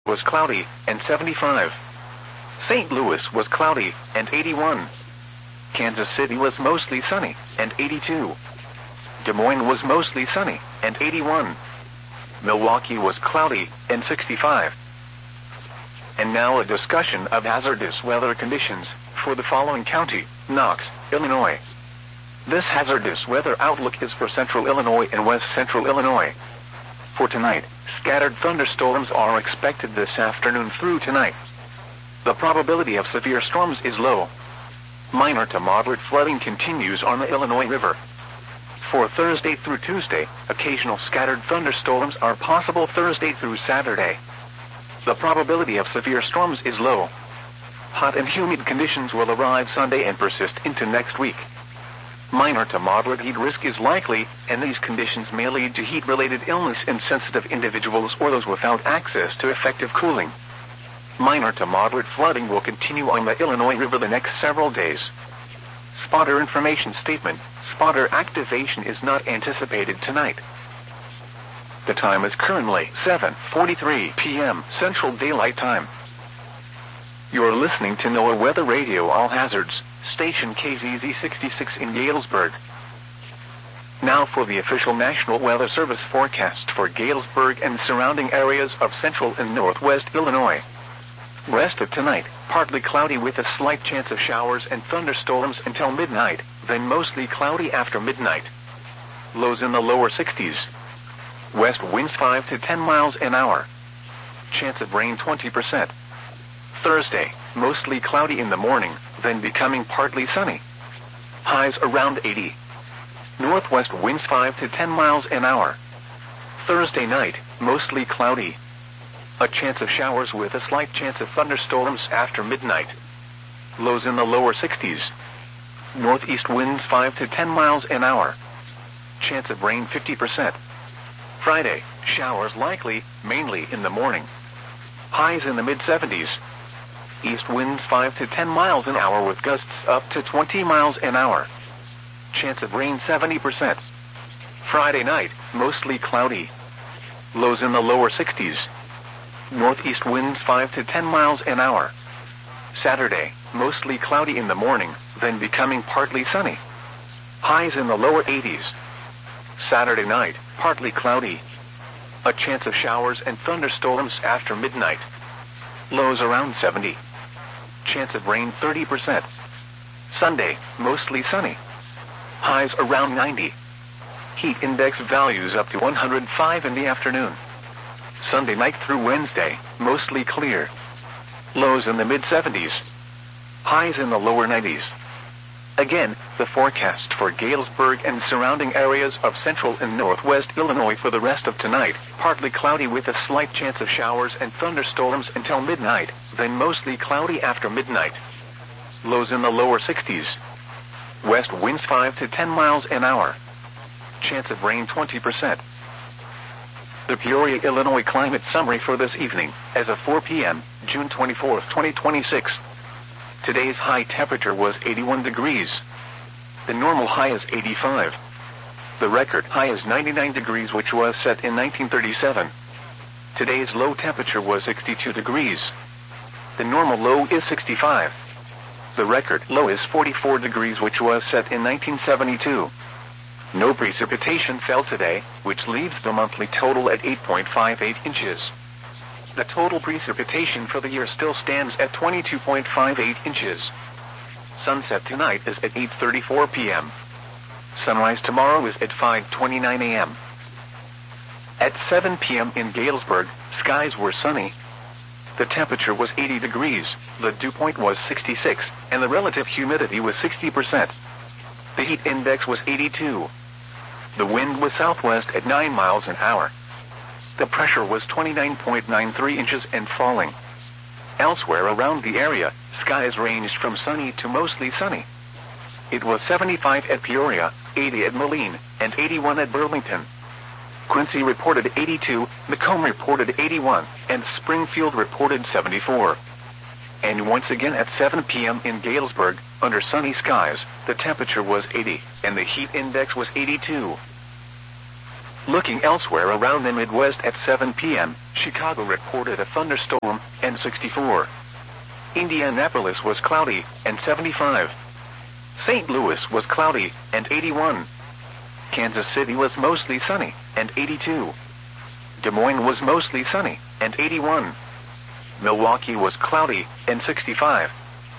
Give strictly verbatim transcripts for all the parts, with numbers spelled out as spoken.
was cloudy, and seventy-five. Saint Louis was cloudy, and eighty-one. Kansas City was mostly sunny, and eighty-two. Des Moines was mostly sunny, and eighty-one. Milwaukee was cloudy, and sixty-five. And now a discussion of hazardous weather conditions for the following county: Knox, Illinois. This hazardous weather outlook is for central Illinois and west central Illinois. For tonight, scattered thunderstorms are expected this afternoon through tonight. The probability of severe storms is low. Minor to moderate flooding continues on the Illinois River. For Thursday through Tuesday, occasional scattered thunderstorms are possible Thursday through Saturday. The probability of severe storms is low. Hot and humid conditions will arrive Sunday and persist into next week. Minor to moderate heat risk is likely, and these conditions may lead to heat-related illness in sensitive individuals or those without access to effective cooling. Minor to moderate flooding will continue on the Illinois River the next several days. Spotter information statement: spotter activation is not anticipated tonight. The time is currently seven forty-three p m Central Daylight Time. You're listening to NOAA Weather Radio All Hazards, station K Z Z sixty-six in Galesburg. Now for the official National Weather Service forecast for Galesburg and surrounding areas of central and northwest Illinois. Rest of tonight, partly cloudy with a slight chance of showers and thunderstorms until midnight, then mostly cloudy after midnight. Lows in the lower sixties. West winds five to ten miles an hour. Chance of rain twenty percent. Thursday, mostly cloudy in the morning, then becoming partly sunny. Highs around eighty. Northwest winds five to ten miles an hour. Thursday night, mostly cloudy. A chance of showers with a slight chance of thunderstorms after midnight. Lows in the lower sixties. Northeast winds five to ten miles an hour. Chance of rain fifty percent. Friday, showers likely, mainly in the morning. Highs in the mid seventies. East winds five to ten miles an hour with gusts up to twenty miles an hour. Chance of rain seventy percent. Friday night, mostly cloudy. Lows in the lower sixties. Northeast winds five to ten miles an hour. Saturday, mostly cloudy in the morning, then becoming partly sunny. Highs in the lower eighties. Saturday night, partly cloudy. A chance of showers and thunderstorms after midnight. Lows around seventy. Chance of rain thirty percent. Sunday, mostly sunny. Highs around ninety. Heat index values up to one hundred five in the afternoon. Sunday night through Wednesday, mostly clear. Lows in the mid seventies. Highs in the lower nineties. Again, the forecast for Galesburg and surrounding areas of central and northwest Illinois for the rest of tonight: partly cloudy with a slight chance of showers and thunderstorms until midnight, then mostly cloudy after midnight. Lows in the lower sixties. West winds five to ten miles an hour. Chance of rain twenty percent. The Peoria, Illinois climate summary for this evening, as of four p m, June twenty-fourth, twenty twenty-six. Today's high temperature was eighty-one degrees. The normal high is eighty-five. The record high is ninety-nine degrees, which was set in nineteen thirty-seven. Today's low temperature was sixty-two degrees. The normal low is sixty-five. The record low is forty-four degrees, which was set in nineteen seventy-two. No precipitation fell today, which leaves the monthly total at eight point five eight inches. The total precipitation for the year still stands at twenty-two point five eight inches. Sunset tonight is at eight thirty-four p m Sunrise tomorrow is at five twenty-nine a m At seven p m in Galesburg, skies were sunny. The temperature was eighty degrees, the dew point was sixty-six, and the relative humidity was sixty percent. The heat index was eighty-two. The wind was southwest at nine miles an hour. The pressure was twenty-nine point nine three inches and falling. Elsewhere around the area, skies ranged from sunny to mostly sunny. It was seventy-five at Peoria, eighty at Moline, and eighty-one at Burlington. Quincy reported eighty-two, Macomb reported eighty-one, and Springfield reported seventy-four. And once again at seven p m in Galesburg, under sunny skies, the temperature was eighty, and the heat index was eighty-two. Looking elsewhere around the Midwest at seven p.m., Chicago reported a thunderstorm, and sixty-four. Indianapolis was cloudy, and seventy-five. Saint Louis was cloudy, and eighty-one. Kansas City was mostly sunny, and eighty-two. Des Moines was mostly sunny, and eighty-one. Milwaukee was cloudy, and sixty-five.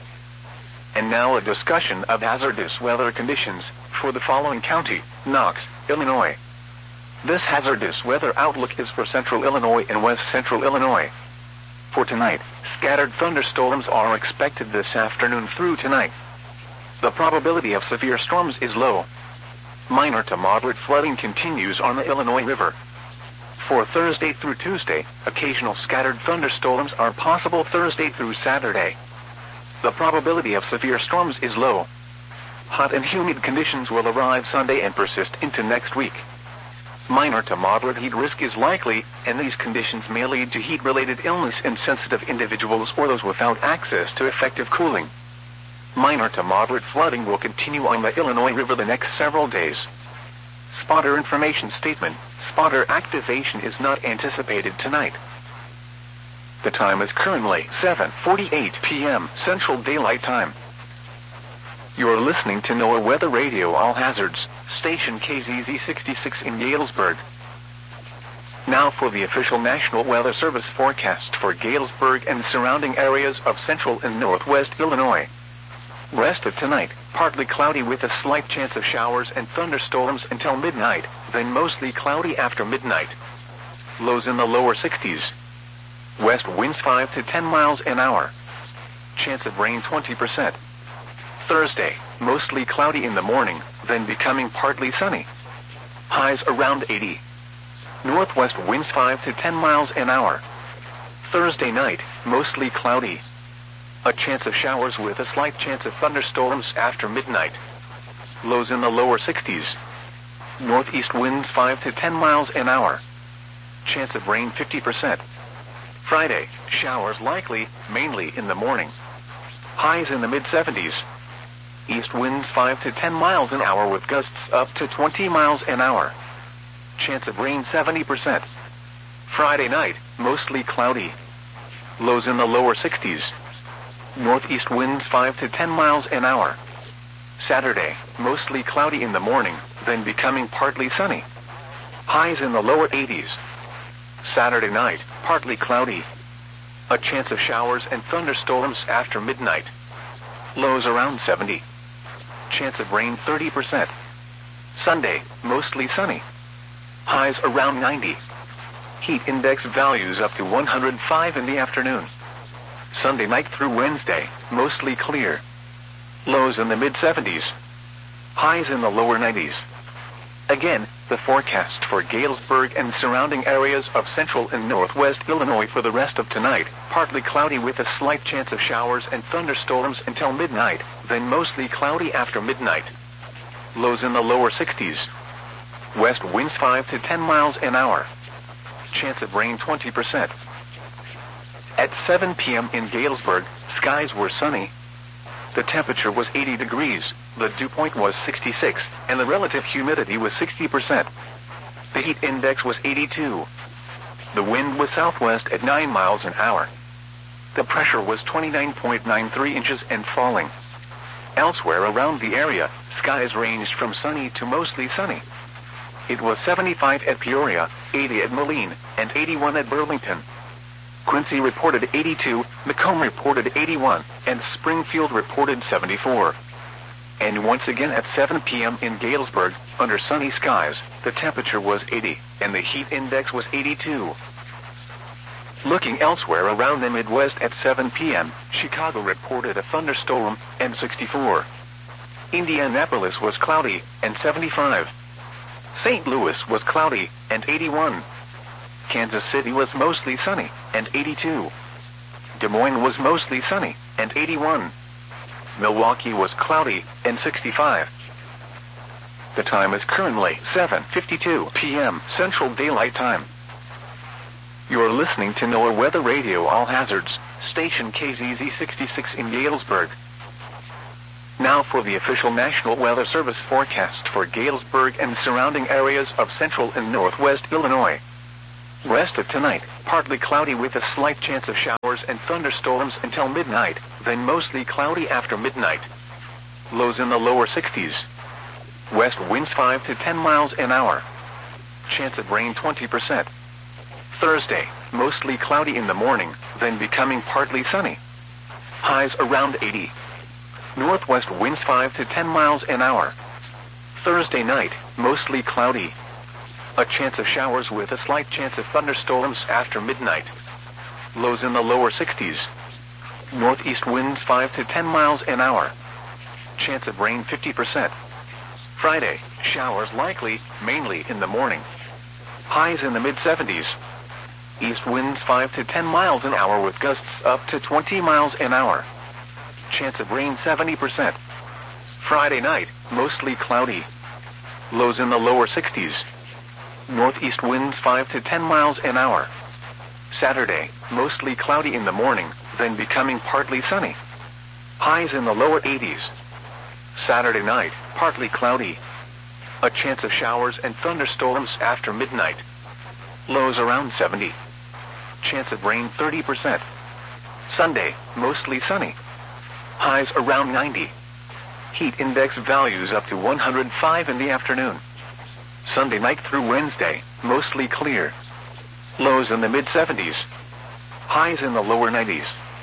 And now a discussion of hazardous weather conditions for the following county: Knox, Illinois. This hazardous weather outlook is for central Illinois and west central Illinois. For tonight, scattered thunderstorms are expected this afternoon through tonight. The probability of severe storms is low. Minor to moderate flooding continues on the Illinois River. For Thursday through Tuesday, occasional scattered thunderstorms are possible Thursday through Saturday. The probability of severe storms is low. Hot and humid conditions will arrive Sunday and persist into next week. Minor to moderate heat risk is likely, and these conditions may lead to heat-related illness in sensitive individuals or those without access to effective cooling. Minor to moderate flooding will continue on the Illinois River the next several days. Spotter information statement: spotter activation is not anticipated tonight. The time is currently seven forty-eight p.m. Central Daylight Time. You are listening to NOAA Weather Radio All Hazards, station K Z Z sixty-six in Galesburg. Now for the official National Weather Service forecast for Galesburg and surrounding areas of central and northwest Illinois. Rest of tonight, partly cloudy with a slight chance of showers and thunderstorms until midnight, then mostly cloudy after midnight. Lows in the lower sixties. West winds five to ten miles an hour. Chance of rain twenty percent. Thursday, mostly cloudy in the morning, then becoming partly sunny. Highs around eighty. Northwest winds five to ten miles an hour. Thursday night, mostly cloudy. A chance of showers with a slight chance of thunderstorms after midnight. Lows in the lower sixties. Northeast winds five to ten miles an hour. Chance of rain fifty percent. Friday, showers likely, mainly in the morning. Highs in the mid seventies. East winds five to ten miles an hour with gusts up to twenty miles an hour. Chance of rain seventy percent. Friday night, mostly cloudy. Lows in the lower sixties. Northeast winds five to ten miles an hour. Saturday, mostly cloudy in the morning, then becoming partly sunny. Highs in the lower eighties. Saturday night, partly cloudy. A chance of showers and thunderstorms after midnight. Lows around seventy. Chance of rain thirty percent. Sunday, mostly sunny. Highs around ninety. Heat index values up to one hundred five in the afternoon. Sunday night through Wednesday, mostly clear. Lows in the mid seventies. Highs in the lower nineties. Again, the forecast for Galesburg and surrounding areas of central and northwest Illinois for the rest of tonight: partly cloudy with a slight chance of showers and thunderstorms until midnight, then mostly cloudy after midnight. Lows in the lower sixties. West winds five to ten miles an hour. Chance of rain twenty percent. At seven p.m. in Galesburg, skies were sunny. The temperature was eighty degrees, the dew point was sixty-six, and the relative humidity was sixty percent. The heat index was eighty-two. The wind was southwest at nine miles an hour. The pressure was twenty-nine point nine three inches and falling. Elsewhere around the area, skies ranged from sunny to mostly sunny. It was seventy-five at Peoria, eighty at Moline, and eighty-one at Burlington. Quincy reported eighty-two, Macomb reported eighty-one, and Springfield reported seventy-four. And once again at seven p.m. in Galesburg, under sunny skies, the temperature was eighty, and the heat index was eighty-two. Looking elsewhere around the Midwest at seven p.m., Chicago reported a thunderstorm, and sixty-four. Indianapolis was cloudy, and seventy-five. Saint Louis was cloudy, and eighty-one. Kansas City was mostly sunny, and eighty-two. Des Moines was mostly sunny, and eighty-one. Milwaukee was cloudy, and sixty-five. The time is currently seven fifty-two p.m. Central Daylight Time. You are listening to NOAA Weather Radio All Hazards, station K Z Z sixty-six in Galesburg. Now for the official National Weather Service forecast for Galesburg and surrounding areas of central and northwest Illinois. Rest of tonight, partly cloudy with a slight chance of showers and thunderstorms until midnight, then mostly cloudy after midnight. Lows in the lower sixties. West winds five to ten miles an hour. Chance of rain twenty percent. Thursday, mostly cloudy in the morning, then becoming partly sunny. Highs around eighty. Northwest winds five to ten miles an hour. Thursday night, mostly cloudy. A chance of showers with a slight chance of thunderstorms after midnight. Lows in the lower sixties. Northeast winds five to ten miles an hour. Chance of rain fifty percent. Friday, showers likely, mainly in the morning. Highs in the mid seventies. East winds five to ten miles an hour with gusts up to twenty miles an hour. Chance of rain seventy percent. Friday night, mostly cloudy. Lows in the lower sixties. Northeast winds five to ten miles an hour. Saturday, mostly cloudy in the morning, then becoming partly sunny. Highs in the lower eighties. Saturday night, partly cloudy. A chance of showers and thunderstorms after midnight. Lows around seventy. Chance of rain thirty percent. Sunday, mostly sunny. Highs around ninety. Heat index values up to one hundred five in the afternoon. Sunday night through Wednesday, mostly clear. Lows in the mid seventies. Highs in the lower nineties.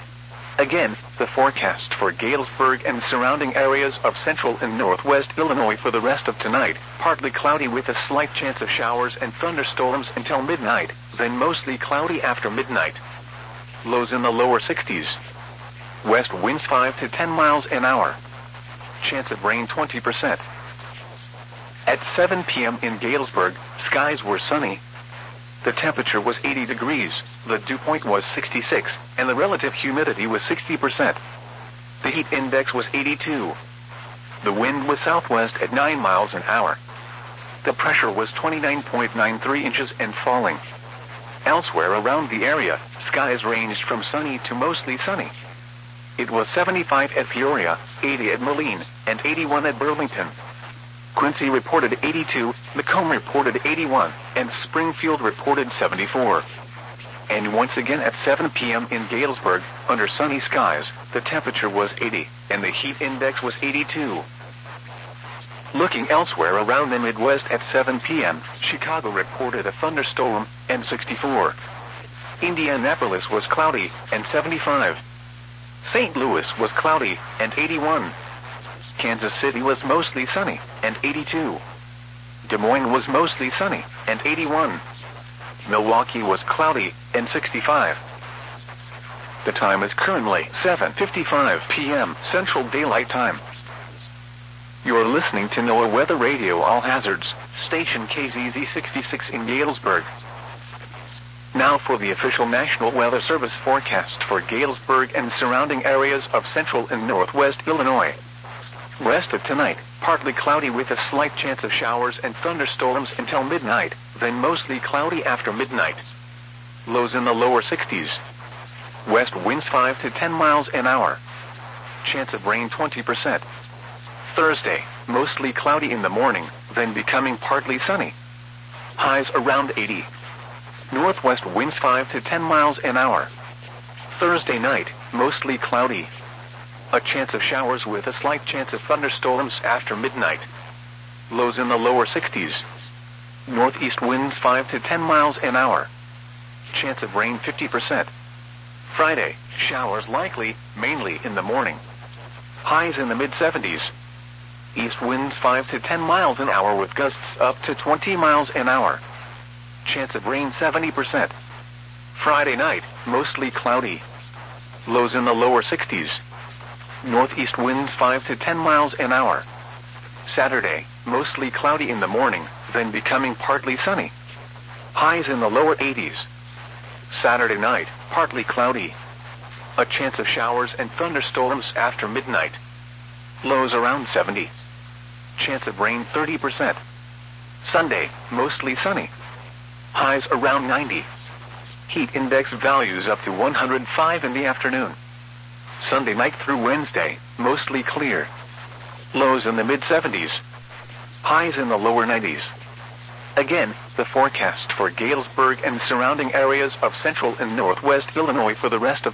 Again, the forecast for Galesburg and surrounding areas of central and northwest Illinois for the rest of tonight, partly cloudy with a slight chance of showers and thunderstorms until midnight, then mostly cloudy after midnight. Lows in the lower sixties. West winds five to ten miles an hour. Chance of rain twenty percent. At seven p.m. in Galesburg, skies were sunny. The temperature was eighty degrees, the dew point was sixty-six, and the relative humidity was sixty percent. The heat index was eighty-two. The wind was southwest at nine miles an hour. The pressure was twenty-nine point nine three inches and falling. Elsewhere around the area, skies ranged from sunny to mostly sunny. It was seventy-five at Peoria, eighty at Moline, and eighty-one at Burlington. Quincy reported eighty-two, Macomb reported eighty-one, and Springfield reported seventy-four. And once again at seven p.m. in Galesburg, under sunny skies, the temperature was eighty, and the heat index was eighty-two. Looking elsewhere around the Midwest at seven p.m., Chicago reported a thunderstorm, and sixty-four. Indianapolis was cloudy, and seventy-five. Saint Louis was cloudy, and eighty-one. Kansas City was mostly sunny, and eighty-two. Des Moines was mostly sunny, and eighty-one. Milwaukee was cloudy, and sixty-five. The time is currently seven fifty-five p.m. Central Daylight Time. You're listening to NOAA Weather Radio All Hazards, station K Z Z sixty-six in Galesburg. Now for the official National Weather Service forecast for Galesburg and surrounding areas of central and northwest Illinois. Rest of tonight, partly cloudy with a slight chance of showers and thunderstorms until midnight, then mostly cloudy after midnight. Lows in the lower sixties. West winds five to ten miles an hour. Chance of rain twenty percent. Thursday, mostly cloudy in the morning, then becoming partly sunny. Highs around eighty. Northwest winds five to ten miles an hour. Thursday night, mostly cloudy. A chance of showers with a slight chance of thunderstorms after midnight. Lows in the lower sixties. Northeast winds five to ten miles an hour. Chance of rain fifty percent. Friday, showers likely, mainly in the morning. Highs in the mid seventies. East winds five to ten miles an hour with gusts up to twenty miles an hour. Chance of rain seventy percent. Friday night, mostly cloudy. Lows in the lower sixties. Northeast winds five to ten miles an hour. Saturday, mostly cloudy in the morning, then becoming partly sunny. Highs in the lower eighties. Saturday night, partly cloudy. A chance of showers and thunderstorms after midnight. Lows around seventy. Chance of rain thirty percent. Sunday, mostly sunny. Highs around ninety. Heat index values up to one hundred five in the afternoon. Sunday night through Wednesday, mostly clear. Lows in the mid seventies. Highs in the lower nineties. Again, the forecast for Galesburg and surrounding areas of central and northwest Illinois for the rest of